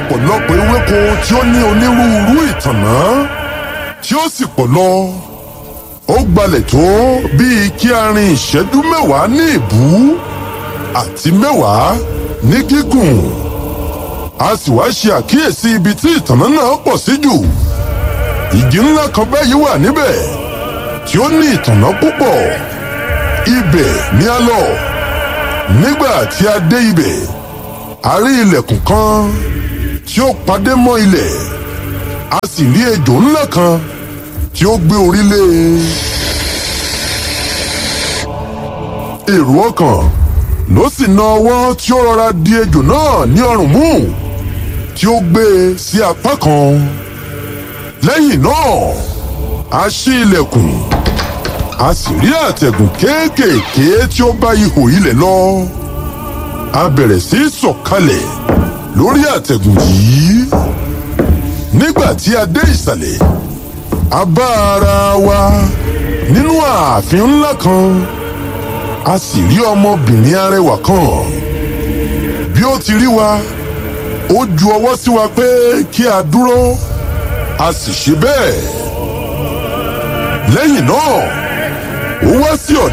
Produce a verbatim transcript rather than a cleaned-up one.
ọ̀pọ̀lọpọ̀ ewéko tí ó ní onírúurú ìtànná tí ó sì pọ̀ lọ. Ó gbalẹ̀ tó bíi kí a rin ìṣẹ́jú mẹ́wàá ní ìbú àti mẹ́wàá ní gígùn. A sì wá ṣe àkíyèsí ibi tí ìtànná náà pọ̀ sí jù. Igi ńlá kan báyìí wà níbẹ̀ tí ó ní ìtànná púpọ̀. Ibẹ̀ ni a lọ. Nígbà tí a dé ibẹ̀, a rí ilẹ̀kùn kan tí ó padé mọ́ ilẹ̀. A sì rí ejò ńlá kan tí ó gbé orí lé e. Èrò ọkàn ló sì na ọwọ́ tí ó rọra di ejò náà ní ọrùn mú tí ó gbé e sí apá kan. Lẹ́yìn náà, a ṣí ilẹ̀kùn. A sì rí àtẹ̀gùn kéékèèké tí ó bá ihò ilẹ̀ lọ. A bẹ̀rẹ̀ sí í sọ̀kalẹ̀ lórí àtẹ̀gùn yìí. Nígbà tí a dé ìsàlẹ̀, a bá ara wa nínú ààfin ńlá kan. A sì rí ọmọbìnrin arẹwà kan. Bí ó ti rí wa, ó ju ọwọ́ sí wa pé kí a dúró. A sì ṣe bẹ́ẹ̀. Lẹ́yìn náà, ó wá sí ọ̀dọ̀